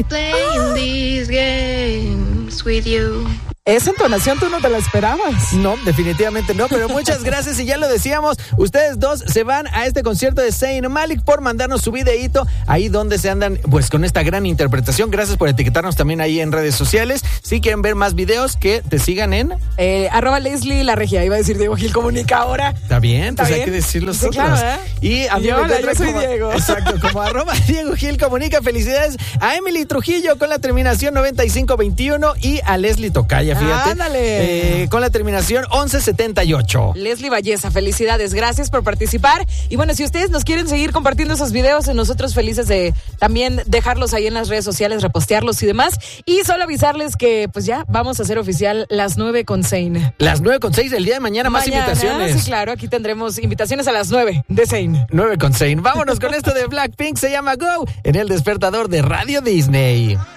Leslie. Esa entonación tú no te la esperabas. No, definitivamente no, pero muchas gracias y ya lo decíamos, ustedes dos se van a este concierto de Zayn Malik por mandarnos su videíto ahí donde se andan pues con esta gran interpretación. Gracias por etiquetarnos también ahí en redes sociales. Si quieren ver más videos, que te sigan en @Leslie La Regia. Iba a decir Diego Gil Comunica ahora. Está bien, pues hay que decirlo nosotros. Sí, claro, Y a mí yo soy Diego. Exacto, como @Diego Gil Comunica. Felicidades a Emily Trujillo con la terminación 9521 y a Leslie Tocaya, fíjate. Ándale. Con la terminación 1178. Leslie Valleza, felicidades, gracias por participar. Y bueno, si ustedes nos quieren seguir compartiendo esos videos, nosotros felices de también dejarlos ahí en las redes sociales, repostearlos y demás. Y solo avisarles que pues ya vamos a hacer oficial las 9 con Zayn. Las 9:06 del día de mañana, más invitaciones. Sí, claro, aquí tendremos invitaciones a las 9 de Zayn. 9 con Zayn. Vámonos con esto de Blackpink, se llama Go, en el despertador de Radio Disney.